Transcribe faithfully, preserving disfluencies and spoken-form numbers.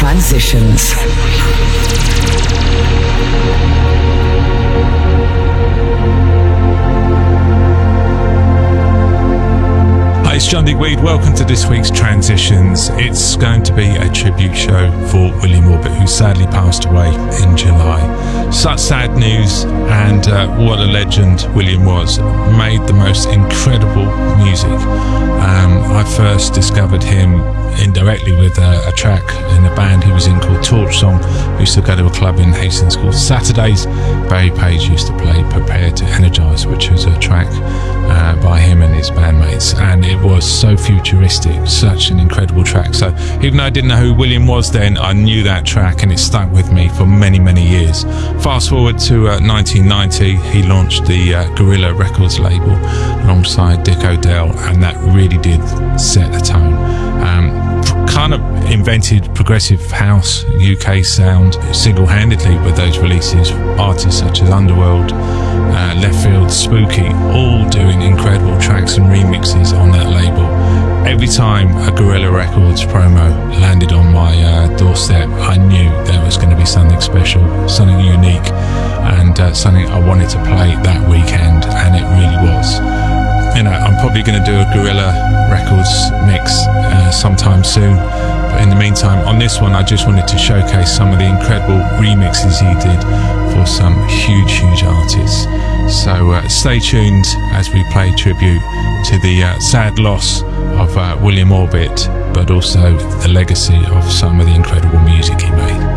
Transitions. Hi, it's John Digweed. Welcome to this week's Transitions. It's going to be a tribute show for William Orbit, who sadly passed away in July. Such sad news, and uh, what a legend William was. Made the most incredible music. Um, I first discovered him indirectly with a, a track in a band he was in called Torch Song. We used to go to a club in Hastings called Saturdays. Barry Page used to play Prepare to Energize, which was a track uh, by him and his bandmates, and it was so futuristic, such an incredible track. So even though I didn't know who William was then, I knew that track and it stuck with me for many many years. Fast forward to uh, nineteen ninety, he launched the uh, Gorilla Records label alongside Dick O'Dell, and that really did set the tone. Um, kind of invented progressive house U K sound single-handedly with those releases. Artists such as Underworld, uh, Left Field, Spooky, all doing incredible tracks and remixes on that label. Every time a Gorilla Records promo landed on my uh, doorstep, I knew there was going to be something special, something unique, and uh, something I wanted to play that weekend, and it really was. You know, I'm probably going to do a Gorilla Records mix uh, sometime soon, but in the meantime, on this one, I just wanted to showcase some of the incredible remixes he did for some huge, huge artists. So uh, stay tuned as we play tribute to the uh, sad loss of uh, William Orbit, but also the legacy of some of the incredible music he made.